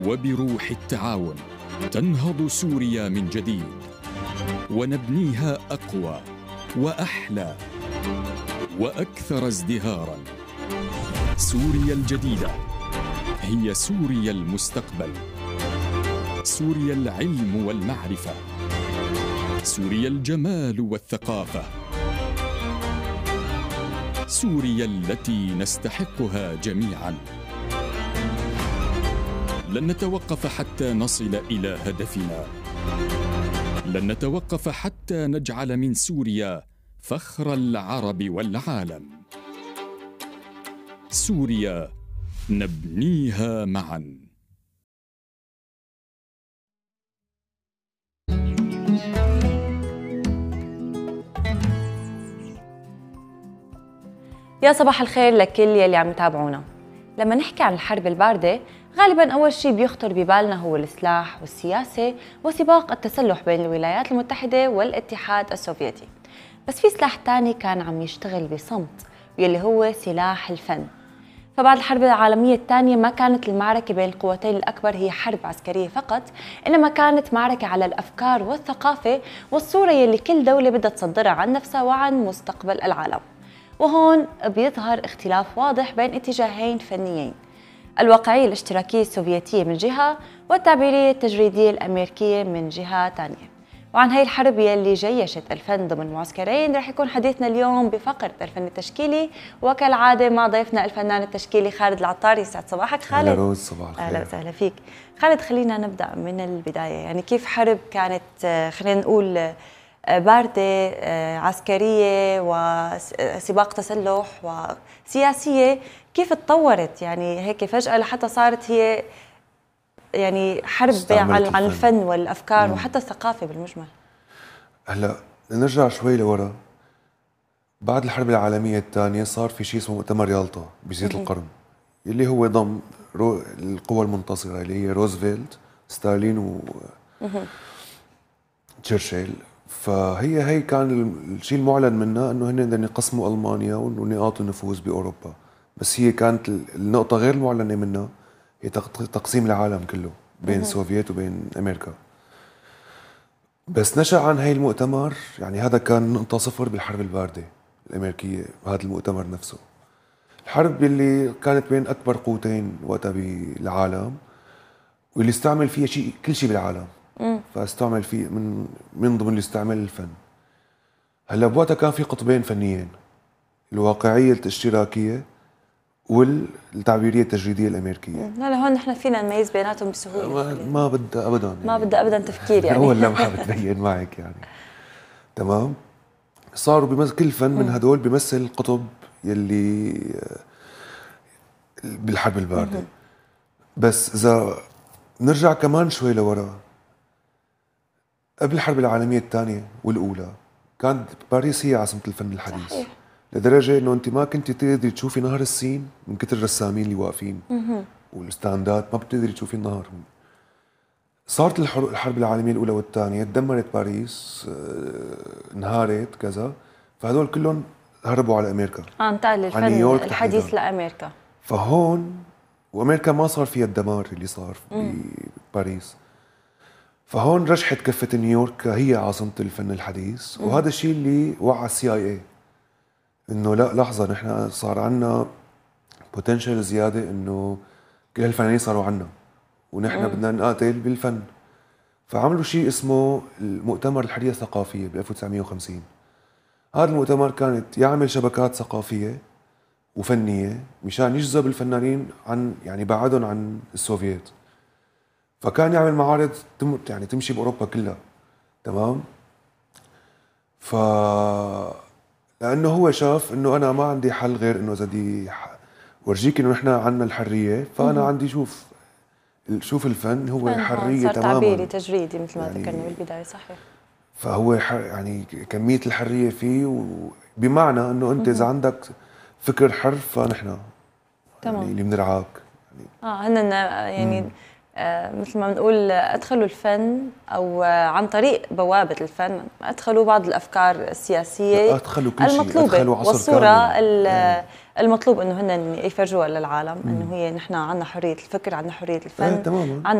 وبروح التعاون تنهض سوريا من جديد ونبنيها أقوى وأحلى وأكثر ازدهاراً. سوريا الجديدة هي سوريا المستقبل، سوريا العلم والمعرفة، سوريا الجمال والثقافة، سوريا التي نستحقها جميعاً. لن نتوقف حتى نصل إلى هدفنا، لن نتوقف حتى نجعل من سوريا فخر العرب والعالم. سوريا نبنيها معاً. يا صباح الخير لكل يلي عم يتابعونا. لما نحكي عن الحرب الباردة غالباً أول شيء بيخطر ببالنا هو السلاح والسياسة وسباق التسلح بين الولايات المتحدة والاتحاد السوفيتي. بس في سلاح تاني كان عم يشتغل بصمت واللي هو سلاح الفن. فبعد الحرب العالمية الثانية ما كانت المعركة بين القوتين الأكبر هي حرب عسكرية فقط، إنما كانت معركة على الأفكار والثقافة والصورة يلي كل دولة بدها تصدرها عن نفسها وعن مستقبل العالم. وهون بيظهر اختلاف واضح بين اتجاهين فنيين، الواقعية الاشتراكية السوفيتية من جهة والتعبيرية التجريدية الأمريكية من جهة تانية. وعن هاي الحرب يلي جيشت الفن ضمن معسكرين رح يكون حديثنا اليوم بفقرة الفن التشكيلي، وكالعادة مع ضيفنا الفنان التشكيلي خالد العطار. يسعد صباحك خالد. أهلا روز، صباح الخير. أهلا وسهلا فيك خالد. خلينا نبدأ من البداية، يعني كيف حرب كانت خلينا نقول باردة عسكرية وسباق تسلح وسياسية، كيف تطورت يعني هيك فجأة لحتى صارت هي يعني حرب عن الفن والأفكار وحتى الثقافة بالمجمل؟ هلا نرجع شوي لورا. بعد الحرب العالمية الثانية صار في شيء اسمه مؤتمر يالطا بجزيرة القرم، اللي هو ضم القوى المنتصرة اللي هي روزفلت، ستالين وتشرشل. فهي كان الشيء المعلن منها انه هن بدهم يقسموا المانيا ونقاط النفوذ باوروبا، بس هي كانت النقطة غير المعلنة منها هي تقسيم العالم كله بين السوفييت وبين امريكا. بس نشأ عن هاي المؤتمر، يعني هذا كان نقطة صفر بالحرب الباردة الامريكية. هذا المؤتمر نفسه الحرب اللي كانت بين اكبر قوتين وقتها بالعالم، واللي استعمل فيها كل شيء بالعالم. فاستعمل فيه من ضمن اللي استعمل الفن. هلا بوقتها كان في قطبين فنيين، الواقعية الاشتراكية والتعبيرية التجريدية الأمريكية. لا هون نحن فينا نميز بيناتهم بسهولة. ما بدها أبدا يعني، ما بدها أبدا تفكير يعني. أول لمحة بتبين معك يعني. تمام. صاروا كل فن من هدول بيمثل القطب يلي بالحرب الباردة. بس إذا نرجع كمان شوي لورا، قبل الحرب العالمية الثانية والأولى كانت باريس هي عاصمة الفن الحديث. صحيح. لدرجة انه انت ما كنت تقدري تشوفي نهر السين من كتر الرسامين اللي واقفين والستاندات، ما بتقدري تشوفي النهر. صارت الحرب العالمية الأولى والثانية، تدمرت باريس، انهارت كذا، فهذول كلهم هربوا على أمريكا. انتقل الفن الحديث لأمريكا. فهون وأمريكا ما صار فيها الدمار اللي صار بباريس. فهون رجحت كفة نيويورك هي عاصمة الفن الحديث. وهذا الشيء اللي وعى CIA انه لا لحظة، نحن صار عنا بوتنشل زيادة، انه كل هالفنانين صاروا عنا ونحن بدنا نقاتل بالفن. فعملوا شيء اسمه المؤتمر الحرية الثقافية ب 1950. هذا المؤتمر كانت يعمل شبكات ثقافية وفنية مشان يجذب الفنانين عن يعني بعدهم عن السوفييت. فكان يعمل معارض يعني تمشي باوروبا كلها. تمام. لانه هو شاف انه انا ما عندي حل غير انه اذا بدي ورجيك انه نحن عندنا الحريه، فانا عندي شوف الفن هو حريه صار تماما، تعبيري تجريدي مثل ما ذكرنا بالبدايه. صحيح. فهو يعني كميه الحريه فيه، بمعنى انه انت اذا عندك فكر حر فنحن يعني اللي بنرعاك يعني. هن يعني مثل ما بنقول ادخلوا الفن او عن طريق بوابه الفن ادخلوا بعض الافكار السياسيه ادخلوا كل شيء، المطلوبه أدخلوا عصر والصوره المطلوب انه هن يفرجوها للعالم انه هي نحن عندنا حريه الفكر، عندنا حريه الفن، تماما.